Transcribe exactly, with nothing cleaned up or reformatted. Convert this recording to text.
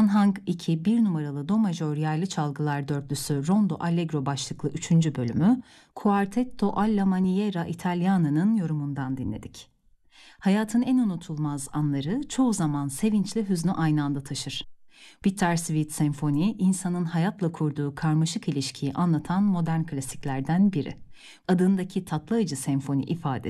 Anhang iki bir numaralı do majör yaylı çalgılar dörtlüsü Rondo Allegro başlıklı üçüncü bölümü Quartetto alla Maniera Italiana'nın yorumundan dinledik. Hayatın en unutulmaz anları çoğu zaman sevinçle hüznü aynı anda taşır. Bittersweet Senfoni, insanın hayatla kurduğu karmaşık ilişkiyi anlatan modern klasiklerden biri. Adındaki tatlı acı senfoni ifadesi